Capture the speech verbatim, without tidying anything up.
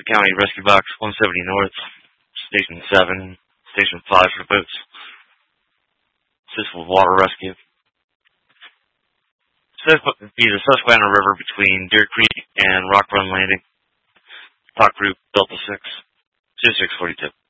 County Rescue Box one seventy North, Station seven, Station five for the boats. Assist with water rescue. Be the Susquehanna River between Deer Creek and Rock Run Landing. Talk Group Delta six, two six four two.